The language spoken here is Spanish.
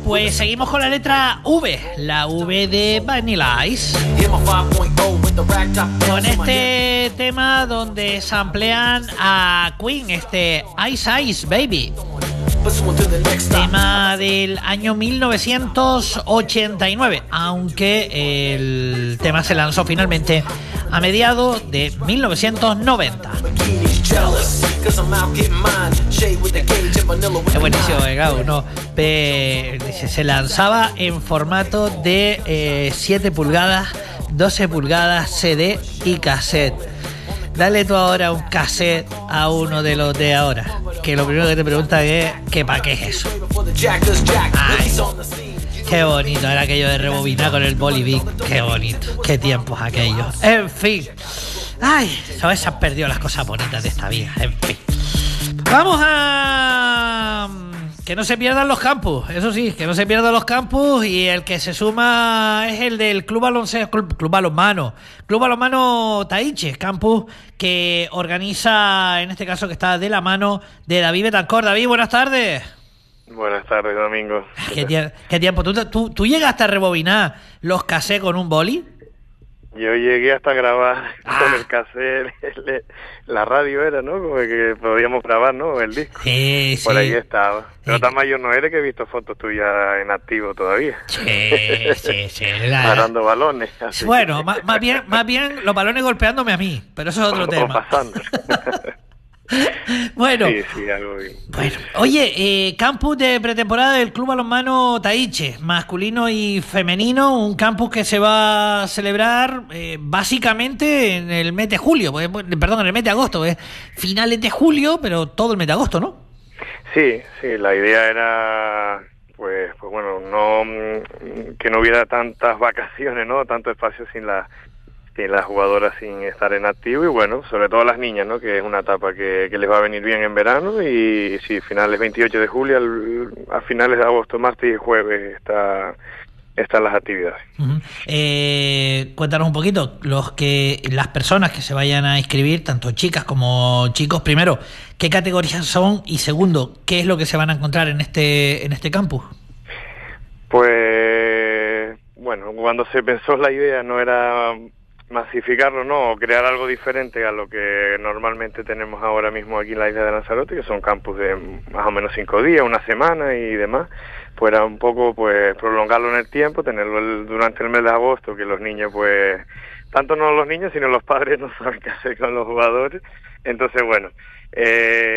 Pues seguimos con la letra V, la V de Vanilla Ice. Con este tema donde samplean a Queen, Ice Ice Baby. Tema del año 1989, aunque el tema se lanzó finalmente a mediados de 1990. Es buenísimo, uno se lanzaba en formato de 7 pulgadas, 12 pulgadas, CD y cassette. Dale tú ahora un cassette a uno de los de ahora, que lo primero que te pregunta es que ¿para qué es eso? Ay, qué bonito era aquello de rebobinar con el bolivic, qué bonito, qué tiempos aquellos. En fin, ay, sabes, se han perdido las cosas bonitas de esta vida. En fin, vamos a que no se pierdan los campus, eso sí, que no se pierdan los campus, y el que se suma es el del Club Balonmano Taiche, campus que organiza, en este caso que está de la mano de David Betancor. David, buenas tardes. Buenas tardes, Domingo. ¿Qué tiempo? ¿Tú llegaste a rebobinar los cassettes con un boli? Yo llegué hasta grabar con el cassette, la radio era, ¿no? Como que podíamos grabar, ¿no? El disco. Sí, por ahí estaba. Pero tan mayor no eres, que he visto fotos tuyas en activo todavía. Sí. Parando balones. Así. Bueno, más bien los balones golpeándome a mí, pero eso es otro tema. Pasando. Bueno, sí, algo bien. Bueno, oye, campus de pretemporada del Club Balonmano Taiche, masculino y femenino, un campus que se va a celebrar básicamente en el mes de julio, en el mes de agosto, finales de julio, pero todo el mes de agosto, ¿no? Sí, la idea era, pues bueno, que no hubiera tantas vacaciones, ¿no? Tanto espacio sin las jugadoras sin estar en activo, y bueno, sobre todo las niñas, ¿no? Que es una etapa que les va a venir bien en verano, y sí, finales 28 de julio, a finales de agosto, martes y jueves están las actividades. Uh-huh. Cuéntanos un poquito, las personas que se vayan a inscribir, tanto chicas como chicos, primero, ¿qué categorías son? Y segundo, ¿qué es lo que se van a encontrar en este campus? Pues bueno, cuando se pensó la idea no era masificarlo, ¿no? O crear algo diferente a lo que normalmente tenemos ahora mismo aquí en la isla de Lanzarote, que son campus de más o menos 5 días, una semana y demás. Pues era un poco, pues, prolongarlo en el tiempo, tenerlo durante el mes de agosto, que los niños, pues, tanto no los niños, sino los padres no saben qué hacer con los jugadores. Entonces, bueno,